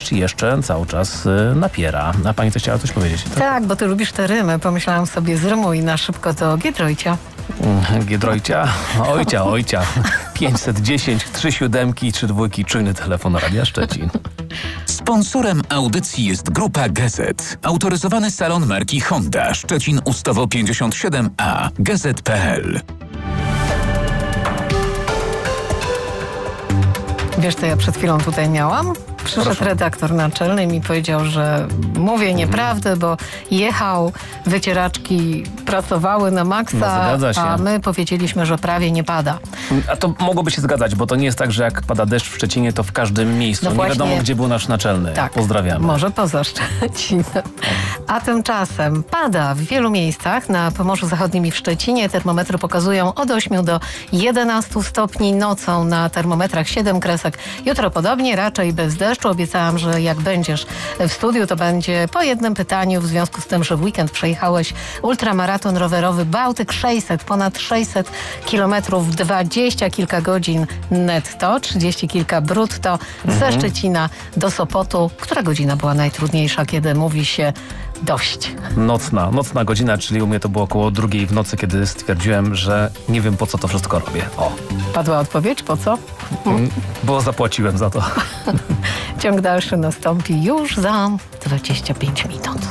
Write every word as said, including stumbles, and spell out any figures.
deszcz jeszcze cały czas y, napiera. A pani coś chciała coś powiedzieć? Tak, tak, bo ty lubisz te rymy. Pomyślałam sobie, zrymuj na szybko to Giedroycia. Giedroycia? Ojcia, ojcia. pięćset dziesięć, trzy siódemki, trzy dwójki, czujny telefon Radia Szczecin. Sponsorem audycji jest Grupa Gazet. Autoryzowany salon marki Honda Szczecin Ustawo pięćdziesiąt siedem A. gazet kropka p l. Wiesz, co ja przed chwilą tutaj miałam? Przyszedł Proszę. redaktor naczelny i mi powiedział, że mówię nieprawdę, bo jechał, wycieraczki pracowały na maksa, No, zgadza się. a my powiedzieliśmy, że prawie nie pada. A to mogłoby się zgadzać, bo to nie jest tak, że jak pada deszcz w Szczecinie, to w każdym miejscu. No nie właśnie. wiadomo, gdzie był nasz naczelny. Tak, Pozdrawiamy. może poza Szczecinem. A tymczasem pada w wielu miejscach. Na Pomorzu Zachodnim i w Szczecinie termometry pokazują od ośmiu do jedenastu stopni. Nocą na termometrach siedem kresek. Jutro podobnie, raczej bez deszczu. Obiecałam, że jak będziesz w studiu, to będzie po jednym pytaniu, w związku z tym, że w weekend przejechałeś ultramaraton rowerowy Bałtyk sześćset, ponad sześćset kilometrów, dwadzieścia kilka godzin netto, trzydzieści kilka brutto, ze Szczecina do Sopotu. Która godzina była najtrudniejsza, kiedy mówi się dość? Nocna, nocna godzina, czyli u mnie to było około drugiej w nocy, kiedy stwierdziłem, że nie wiem, po co to wszystko robię. O, Padła odpowiedź, po co? bo zapłaciłem za to. Ciąg dalszy nastąpi już za dwadzieścia pięć minut.